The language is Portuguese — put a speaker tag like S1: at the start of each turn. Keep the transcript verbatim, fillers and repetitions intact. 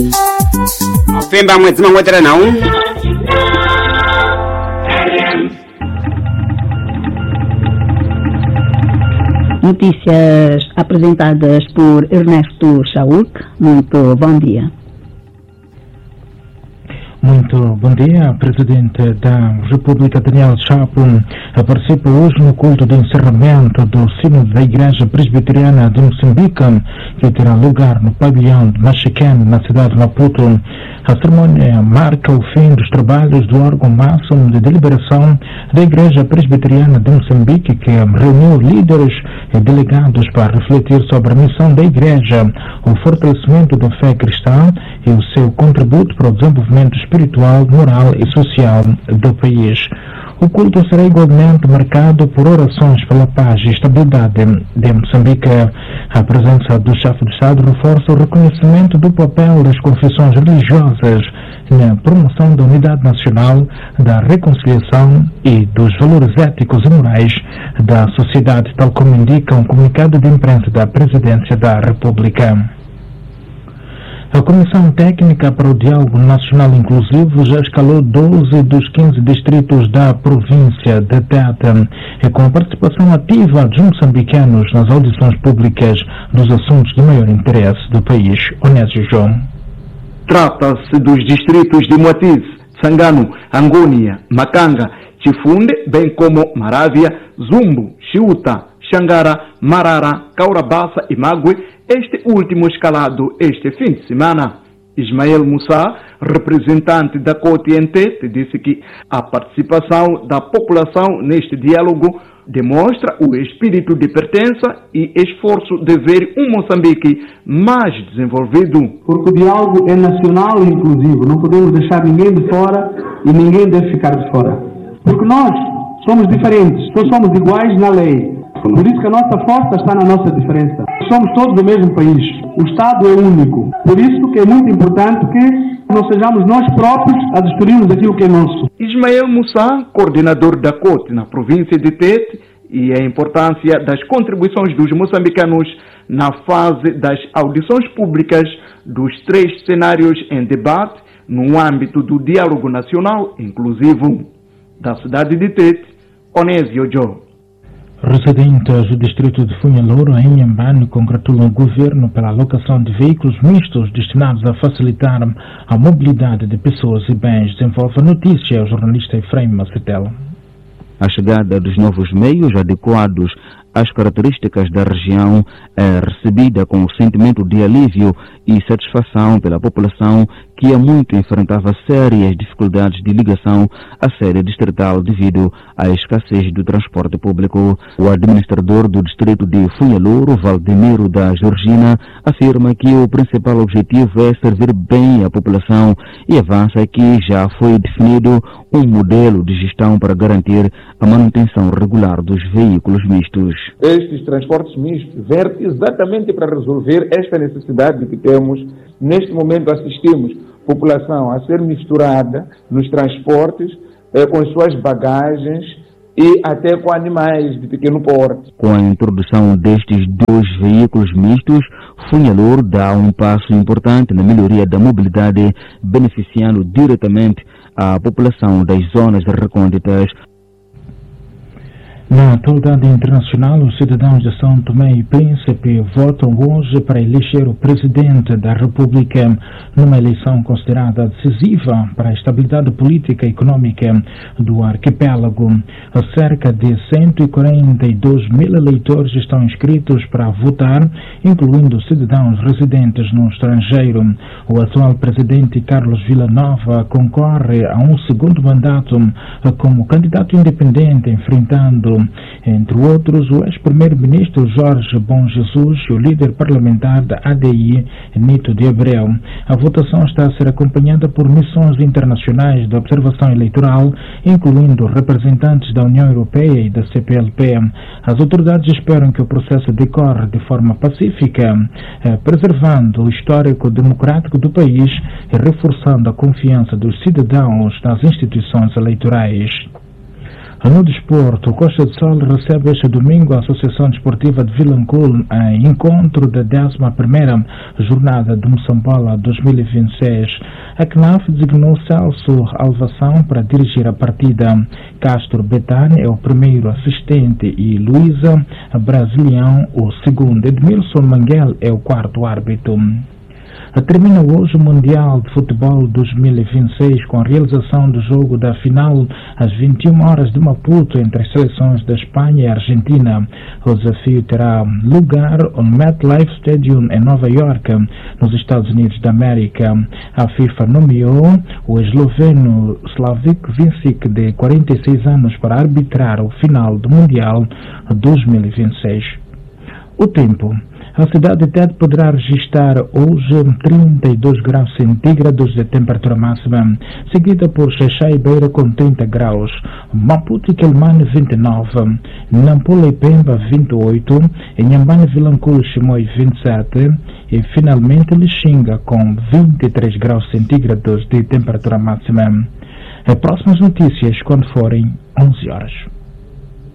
S1: Femba mwezi mangwetera não.
S2: Notícias apresentadas por Ernesto Chauk. Muito bom dia.
S3: Muito bom dia. Presidente da República, Daniel Chapo, participa hoje no culto de encerramento do Sínodo da Igreja Presbiteriana de Moçambique, que terá lugar no pavilhão de Machiquene, na cidade de Maputo. A cerimônia marca o fim dos trabalhos do órgão máximo de deliberação da Igreja Presbiteriana de Moçambique, que reuniu líderes e delegados para refletir sobre a missão da Igreja, o fortalecimento da fé cristã e o seu contributo para o desenvolvimento espiritual, moral e social do país. O culto será igualmente marcado por orações pela paz e estabilidade de Moçambique. A presença do chefe de Estado reforça o reconhecimento do papel das confissões religiosas na promoção da unidade nacional, da reconciliação e dos valores éticos e morais da sociedade, tal como indica um comunicado de imprensa da Presidência da República. A Comissão Técnica para o Diálogo Nacional Inclusivo já escalou doze dos quinze distritos da província de Tete, e com a participação ativa dos moçambicanos nas audições públicas dos assuntos de maior interesse do país. Onésio João.
S4: Trata-se dos distritos de Moatize, Sangano, Angônia, Macanga, Chifunde, bem como Maravia, Zumbo, Chiuta, Xangara, Marara, Caurabaça e Mague, este último escalado este fim de semana. Ismael Moussa, representante da C O T em Tete, disse que a participação da população neste diálogo demonstra o espírito de pertença e esforço de ver um Moçambique mais desenvolvido.
S5: Porque o diálogo é nacional e inclusivo, não podemos deixar ninguém de fora e ninguém deve ficar de fora. Porque nós somos diferentes, nós somos iguais na lei. Por isso que a nossa força está na nossa diferença. Somos todos do mesmo país. O Estado é único. Por isso que é muito importante que não sejamos nós próprios a destruirmos aquilo que é nosso.
S4: Ismael Moussa, coordenador da C O T na província de Tete, e a importância das contribuições dos moçambicanos na fase das audições públicas dos três cenários em debate no âmbito do diálogo nacional inclusivo. Da cidade de Tete, Onésio João.
S3: Residentes do distrito de Funhalouro, em Inhambane, congratulam o governo pela alocação de veículos mistos destinados a facilitar a mobilidade de pessoas e bens. Desenvolve a notícia o jornalista Efraim Macetela.
S6: A chegada dos novos meios adequados às características da região é recebida com um sentimento de alívio e satisfação pela população, que há muito enfrentava sérias dificuldades de ligação à sede distrital devido à escassez do transporte público. O administrador do distrito de Funhalouro, Valdemiro da Georgina, afirma que o principal objetivo é servir bem a população e avança que já foi definido um modelo de gestão para garantir a manutenção regular dos veículos mistos.
S7: Estes transportes mistos vêm exatamente para resolver esta necessidade que temos. Neste momento assistimos a população a ser misturada nos transportes eh, com as suas bagagens e até com animais de pequeno porte.
S6: Com a introdução destes dois veículos mistos, Funhalouro dá um passo importante na melhoria da mobilidade, beneficiando diretamente a população das zonas recônditas.
S3: Na atualidade internacional, os cidadãos de São Tomé e Príncipe votam hoje para eleger o presidente da República, numa eleição considerada decisiva para a estabilidade política e econômica do arquipélago. Cerca de cento e quarenta e dois mil eleitores estão inscritos para votar, incluindo cidadãos residentes no estrangeiro. O atual presidente Carlos Villanova concorre a um segundo mandato como candidato independente, enfrentando, entre outros, o ex-primeiro-ministro Jorge Bom Jesus e o líder parlamentar da A D I, Nito de Abreu. A votação está a ser acompanhada por missões internacionais de observação eleitoral, incluindo representantes da União Europeia e da C P L P. As autoridades esperam que o processo decorra de forma pacífica, preservando o histórico democrático do país e reforçando a confiança dos cidadãos nas instituições eleitorais. No desporto, Costa do Sol recebe este domingo a Associação Desportiva de Vilanculo em encontro da décima primeira jornada do Moçambola dois mil e vinte e seis. A C N A F designou Celso Alvação para dirigir a partida. Castro Betânia é o primeiro assistente e Luísa Brasilião o segundo. Edmilson Manguel é o quarto árbitro. Termina hoje o Mundial de Futebol dois mil e vinte e seis com a realização do jogo da final às vinte e uma horas de Maputo entre as seleções da Espanha e Argentina. O desafio terá lugar no MetLife Stadium em Nova York, nos Estados Unidos da América. A FIFA nomeou o esloveno Slavik Vincic, de quarenta e seis anos, para arbitrar o final do Mundial dois mil e vinte e seis. O tempo. A cidade de Tete poderá registrar hoje trinta e dois graus centígrados de temperatura máxima, seguida por Xaixá e Beira com trinta graus, Maputo e Quelimane vinte e nove, Nampula e Pemba vinte e oito, Inhambane, Vilanculo e Chimoio vinte e sete e finalmente Lixinga com vinte e três graus centígrados de temperatura máxima. As próximas notícias quando forem onze horas.